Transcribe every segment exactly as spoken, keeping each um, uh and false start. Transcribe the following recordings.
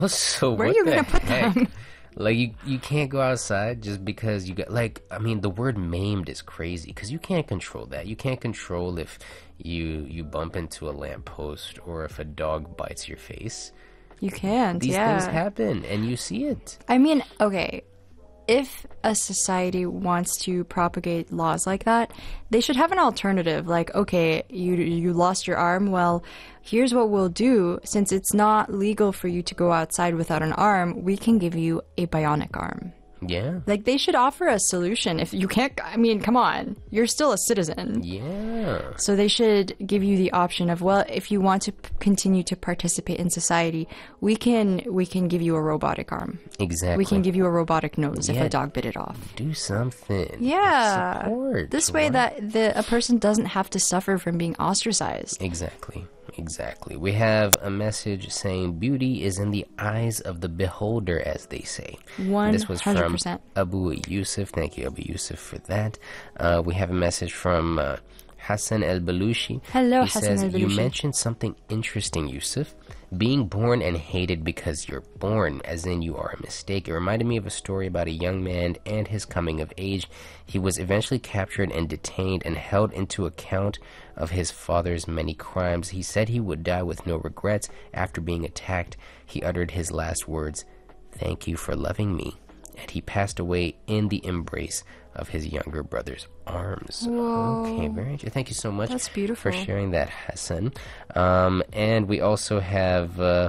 So Where are what you the gonna put heck? them? Like you, you can't go outside just because you got like I mean the word maimed is crazy because you can't control that. You can't control if you you bump into a lamppost or if a dog bites your face. You can't, These things yeah. happen and you see it. I mean, okay, if a society wants to propagate laws like that, they should have an alternative. Like, okay, you you lost your arm. Well, here's what we'll do. Since it's not legal for you to go outside without an arm, we can give you a bionic arm. Yeah. Like, they should offer a solution. If you can't, I mean, come on, you're still a citizen. Yeah. So they should give you the option of, well, if you want to p- continue to participate in society, we can we can give you a robotic arm. Exactly. We can give you a robotic nose if Yeah. a dog bit it off. Do something. Yeah. Support. This way right? that the a person doesn't have to suffer from being ostracized. Exactly. Exactly. We have a message saying beauty is in the eyes of the beholder, as they say. One This was hundred from percent. Abu Yusuf. Thank you, Abu Yusuf, for that. Uh, we have a message from uh, Hassan El Balushi. Hello, he Hassan says, El you Balushi. mentioned something interesting, Yusuf. Being born and hated because you're born, as in you are a mistake. It reminded me of a story about a young man and his coming of age. He was eventually captured and detained and held into account of his father's many crimes. He said he would die with no regrets. After being attacked, he uttered his last words, "Thank you for loving me." And he passed away in the embrace of his younger brother's arms. Whoa. Okay, very interesting. Thank you so much That's beautiful. for sharing that, Hassan. Um, and we also have uh,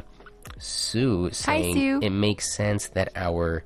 Sue saying Sue. it makes sense that our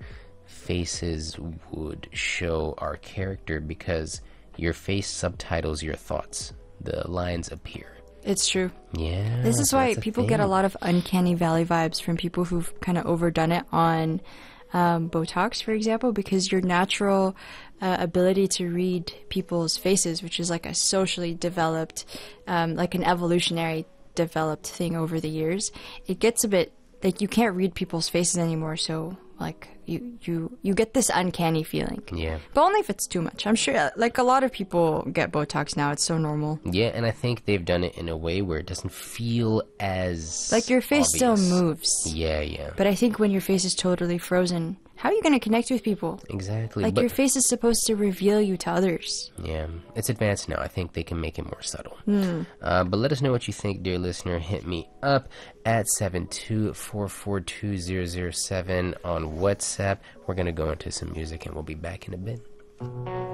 faces would show our character because your face subtitles your thoughts. The lines appear. It's true. Yeah. This is so why that's a people get a thing. lot of uncanny valley vibes from people who've kind of overdone it on um, Botox, for example, because your natural uh, ability to read people's faces, which is like a socially developed, um, like an evolutionary developed thing over the years, it gets a bit like you can't read people's faces anymore. So like you you you get this uncanny feeling. Yeah. But only if it's too much. I'm sure like a lot of people get Botox now. It's so normal. Yeah, and I think they've done it in a way where it doesn't feel as Like your face still obvious. moves. Yeah, yeah. But I think when your face is totally frozen, how are you going to connect with people? Exactly. Like but, your face is supposed to reveal you to others. Yeah, it's advanced now. I think they can make it more subtle. Hmm. Uh, but let us know what you think, dear listener. Hit me up at seven two four four two zero zero seven on WhatsApp. We're going to go into some music and we'll be back in a bit.